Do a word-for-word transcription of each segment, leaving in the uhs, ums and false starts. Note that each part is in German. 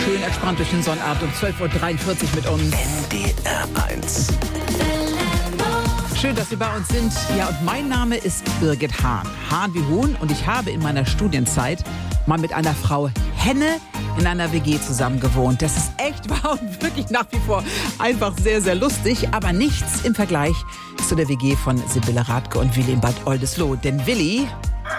schön entspannt durch den Sonnabend um zwölf Uhr dreiundvierzig mit uns. N D R eins. Schön, dass Sie bei uns sind. Ja, und mein Name ist Birgit Hahn. Hahn wie Huhn. Und ich habe in meiner Studienzeit mal mit einer Frau Henne in einer W G zusammen gewohnt. Das ist echt wahr und wirklich nach wie vor einfach sehr, sehr lustig. Aber nichts im Vergleich zu der W G von Sibylle Rathke und Willi in Bad Oldesloe. Denn Willi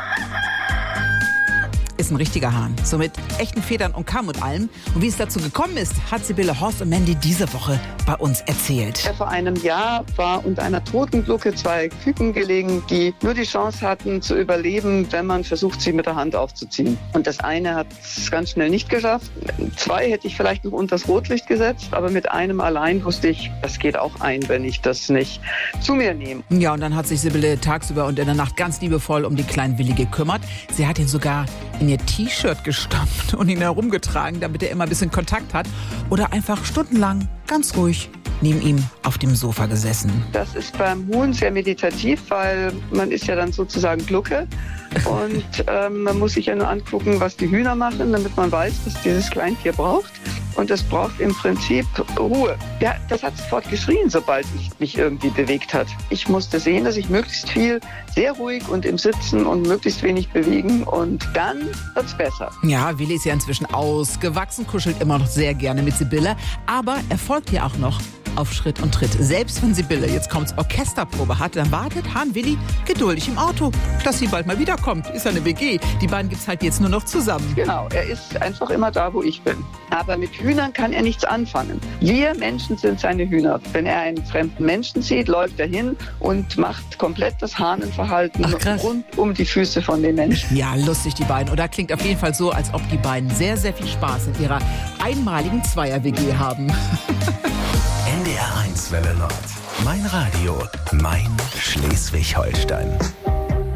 ist ein richtiger Hahn. So mit echten Federn und Kamm und allem. Und wie es dazu gekommen ist, hat Sibylle Horst und Mandy diese Woche bei uns erzählt. Vor einem Jahr war unter einer toten Glucke zwei Küken gelegen, die nur die Chance hatten zu überleben, wenn man versucht, sie mit der Hand aufzuziehen. Und das eine hat es ganz schnell nicht geschafft. Zwei hätte ich vielleicht noch unter das Rotlicht gesetzt, aber mit einem allein wusste ich, das geht auch ein, wenn ich das nicht zu mir nehme. Ja, und dann hat sich Sibylle tagsüber und in der Nacht ganz liebevoll um den kleinen Willi gekümmert. Sie hat ihn sogar in ihr T-Shirt gestopft und ihn herumgetragen, damit er immer ein bisschen Kontakt hat. Oder einfach stundenlang ganz ruhig neben ihm auf dem Sofa gesessen. Das ist beim Huhn sehr meditativ, weil man ist ja dann sozusagen Glucke. Und ähm, man muss sich ja nur angucken, was die Hühner machen, damit man weiß, was dieses Kleintier braucht. Und es braucht im Prinzip Ruhe. Ja, das hat sofort geschrien, sobald ich mich irgendwie bewegt hat. Ich musste sehen, dass ich möglichst viel, sehr ruhig und im Sitzen und möglichst wenig bewegen. Und dann wird's besser. Ja, Willi ist ja inzwischen ausgewachsen, kuschelt immer noch sehr gerne mit Sibylle. Aber er folgt ja auch noch auf Schritt und Tritt. Selbst wenn Sibylle jetzt kaum Orchesterprobe hat, dann wartet Hahn Willi geduldig im Auto, dass sie bald mal wiederkommt. Ist ja eine W G. Die beiden gibt's halt jetzt nur noch zusammen. Genau, er ist einfach immer da, wo ich bin. Aber mit Hühnern kann er nichts anfangen. Wir Menschen sind seine Hühner. Wenn er einen fremden Menschen sieht, läuft er hin und macht komplett das Hahnenverhalten rund um die Füße von den Menschen. Ja, lustig die beiden. Oder klingt auf jeden Fall so, als ob die beiden sehr, sehr viel Spaß in ihrer einmaligen Zweier-W G haben. N D R eins Welle Nord. Mein Radio, mein Schleswig-Holstein.